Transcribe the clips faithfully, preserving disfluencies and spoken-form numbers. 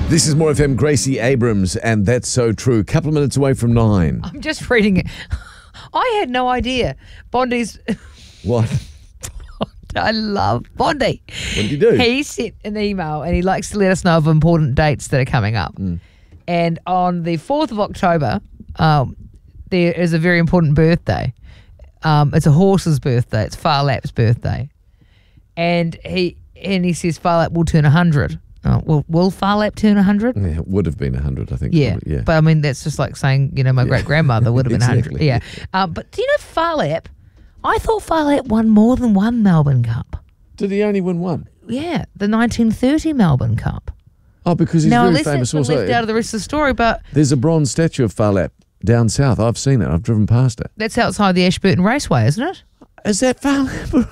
This is More F M, Gracie Abrams, and That's So True. Couple of minutes away from nine. I'm just reading it. I had no idea. Bondi's... What? I love Bondi. What did you do? He sent an email and he likes to let us know of important dates that are coming up. Mm. And on the fourth of October, um, there is a very important birthday. Um, it's a horse's birthday. It's Phar Lap's birthday. And he and he says Phar Lap will turn one hundred. Oh, well, will Phar Lap turn one hundred? Yeah, it would have been one hundred, I think. Yeah. Probably, yeah. But I mean, that's just like saying, you know, my yeah. great-grandmother would have been exactly. one hundred. Yeah. Um, but do you know Phar Lap? I thought Phar Lap won more than one Melbourne Cup. Did he only win one? Yeah, the nineteen thirty Melbourne Cup. Oh, because he's now, very unless famous it's been also. left out of the rest of the story, but... There's a bronze statue of Phar Lap down south. I've seen it. I've driven past it. That's outside the Ashburton Raceway, isn't it? Is that Phar Lap?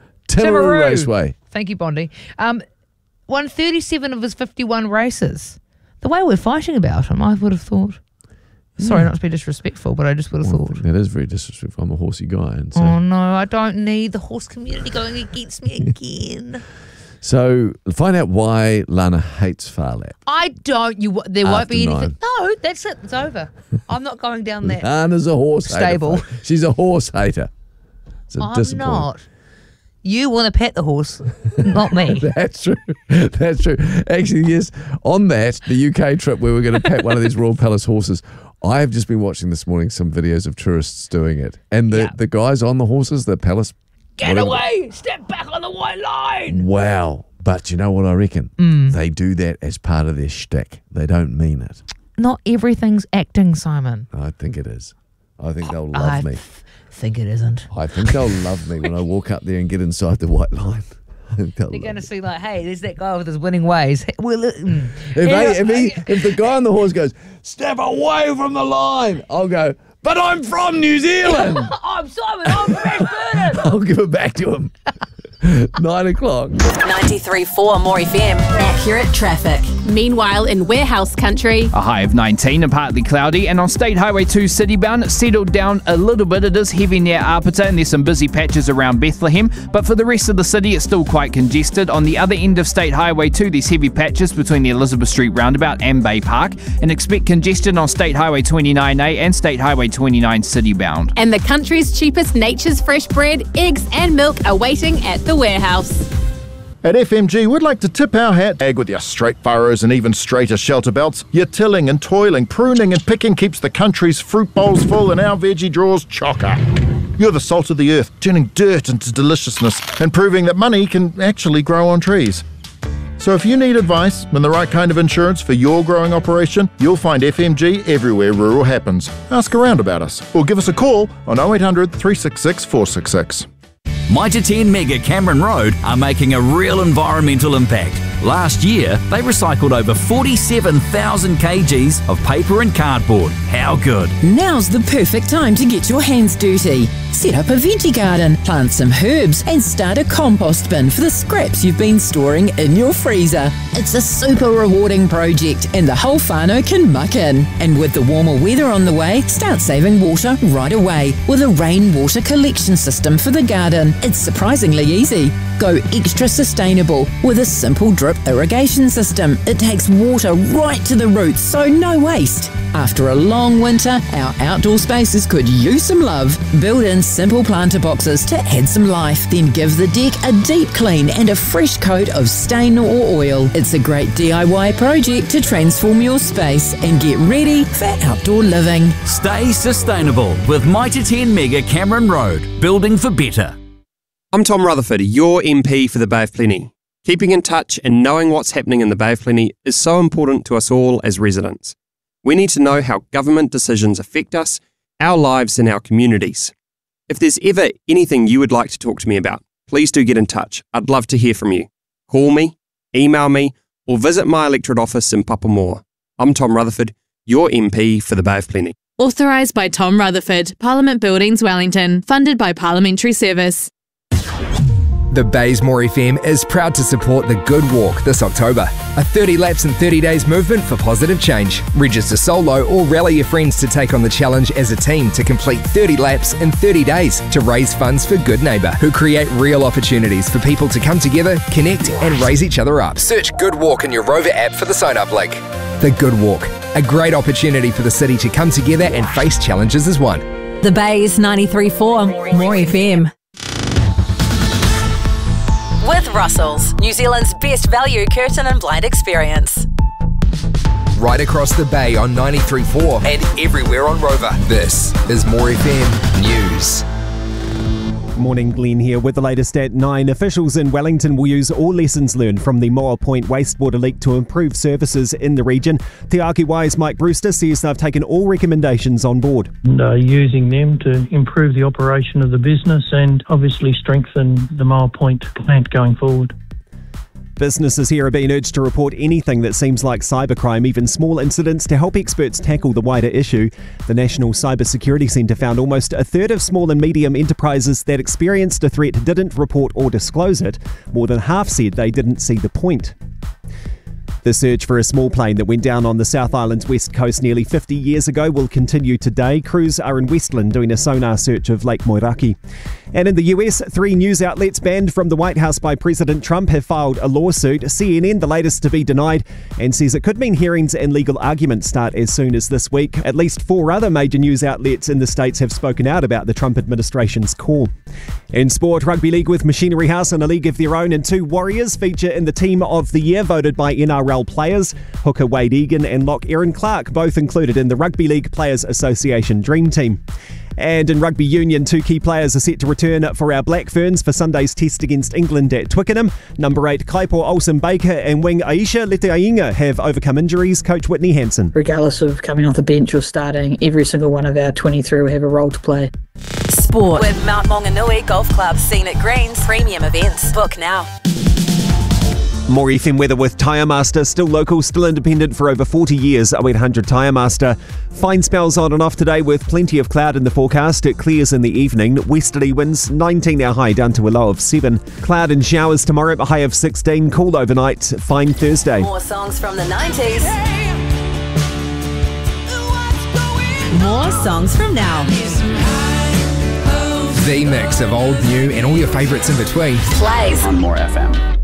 Timaru Raceway. Thank you, Bondi. Um, won thirty-seven of his fifty-one races. The way we're fighting about him, I would have thought... Sorry, not to be disrespectful, but I just would have well, thought. That is very disrespectful. I'm a horsey guy. And so. Oh, no, I don't need the horse community going against me again. So, find out why Lana hates Phar Lap. I don't. You. There won't After be nine. anything. No, that's it. It's over. I'm not going down that. Lana's a horse stable. hater. She's a horse hater. It's a I'm disappointment. not. You want to pet the horse, not me. That's true. That's true. Actually, yes. On that, the U K trip where we're going to pet one of these Royal Palace horses, I have just been watching this morning some videos of tourists doing it. And the, Yeah. the guys on the horses, the Palace... Get whatever- away! Step back on the white line! Wow. But you know what I reckon? Mm. They do that as part of their shtick. They don't mean it. Not everything's acting, Simon. I think it is. I think they'll love I me. th- think it isn't. I think they'll love me when I walk up there and get inside the white line. I think they'll They're love going to me. see like, hey, there's that guy with his winning ways. Well, uh, mm. If, they, Yeah, if, he, if the guy on the horse goes, step away from the line, I'll go, but I'm from New Zealand. I'm Simon, I'm from Ashburton. I'll give it back to him. Nine o'clock. ninety-three point four More F M. Accurate traffic. Meanwhile, in warehouse country, A high of nineteen and partly cloudy, and on State Highway two citybound, it's settled down a little bit. It is heavy near Apata, and there's some busy patches around Bethlehem, but for the rest of the city, it's still quite congested. On the other end of State Highway two, there's heavy patches between the Elizabeth Street roundabout and Bay Park, and expect congestion on State Highway twenty-nine A and State Highway twenty-nine citybound. and the country's cheapest Nature's Fresh bread, eggs and milk are waiting at the warehouse. At F M G, we'd like to tip our hat. Ag with your straight furrows and even straighter shelter belts. Your tilling and toiling, pruning and picking keeps the country's fruit bowls full and our veggie drawers chocker. You're the salt of the earth, turning dirt into deliciousness and proving that money can actually grow on trees. So if you need advice and the right kind of insurance for your growing operation, you'll find F M G everywhere rural happens. Ask around about us or give us a call on oh eight hundred, three six six, four six six. Mitre ten Mega Cameron Road are making a real environmental impact. Last year, they recycled over forty-seven thousand kilograms of paper and cardboard. How good? Now's the perfect time to get your hands dirty. Set up a veggie garden, plant some herbs, and start a compost bin for the scraps you've been storing in your freezer. It's a super rewarding project, and the whole whānau can muck in. And with the warmer weather on the way, start saving water right away with a rainwater collection system for the garden. It's surprisingly easy. Go extra sustainable with a simple drip irrigation system. It takes water right to the roots, so no waste. After a long winter, our outdoor spaces could use some love. Build in simple planter boxes to add some life. Then give the deck a deep clean and a fresh coat of stain or oil. It's a great D I Y project to transform your space and get ready for outdoor living. Stay sustainable with Mitre ten Mega Cameron Road, building for better. I'm Tom Rutherford, your M P for the Bay of Plenty. Keeping in touch and knowing what's happening in the Bay of Plenty is so important to us all as residents. We need to know how government decisions affect us, our lives and our communities. If there's ever anything you would like to talk to me about, please do get in touch. I'd love to hear from you. Call me, email me, or visit my electorate office in Papamoa. I'm Tom Rutherford, your M P for the Bay of Plenty. Authorised by Tom Rutherford, Parliament Buildings, Wellington. Funded by Parliamentary Service. The Baysmore F M is proud to support the Good Walk this October, a thirty laps in thirty days movement for positive change. Register solo or rally your friends to take on the challenge as a team to complete thirty laps in thirty days to raise funds for Good Neighbour, who create real opportunities for people to come together, connect and raise each other up. Search Good Walk in your Rover app for the sign-up link. The Good Walk, a great opportunity for the city to come together and face challenges as one. The Bay's ninety-three point four, More F M. With Russell's, New Zealand's best value curtain and blind experience. Right across the bay on ninety-three point four and everywhere on Rover. This is More F M News. Morning, Glenn here with the latest at nine. Officials in Wellington will use all lessons learned from the Moa Point wastewater leak to improve services in the region. Te Aki Wai's Mike Brewster says they've taken all recommendations on board. And, uh, using them to improve the operation of the business and obviously strengthen the Moa Point plant going forward. Businesses here are being urged to report anything that seems like cybercrime, even small incidents, to help experts tackle the wider issue. The National Cyber Security Centre found almost a third of small and medium enterprises that experienced a threat didn't report or disclose it. More than half said they didn't see the point. The search for a small plane that went down on the South Island's west coast nearly fifty years ago will continue today. Crews are in Westland doing a sonar search of Lake Moeraki. And in the U S, three news outlets banned from the White House by President Trump have filed a lawsuit. C N N, the latest to be denied, and says it could mean hearings and legal arguments start as soon as this week. At least four other major news outlets in the States have spoken out about the Trump administration's call. In sport, Rugby League with Machinery House in a league of their own, and two Warriors feature in the Team of the Year voted by N R L players. Hooker Wade Egan and lock Aaron Clark both included in the Rugby League Players Association Dream Team. And in rugby union, two key players are set to return for our Black Ferns for Sunday's test against England at Twickenham. Number eight, Kaipo Olsen-Baker and wing Aisha Leteainga have overcome injuries. Coach Whitney Hansen. Regardless of coming off the bench or starting, every single one of our twenty-three will have a role to play. Sport with Mount Maunganui Golf Club, Scenic Greens, premium events. Book now. More F M weather with Tyre Master, still local, still independent for over forty years. oh eight hundred Tyre Master. Fine spells on and off today with plenty of cloud in the forecast. It clears in the evening. Westerly winds, nineteen our high, down to a low of seven. Cloud and showers tomorrow, a high of sixteen. Cool overnight. Fine Thursday. More songs from the nineties. More songs from now. The mix of old, new and all your favourites in between. Plays on More F M.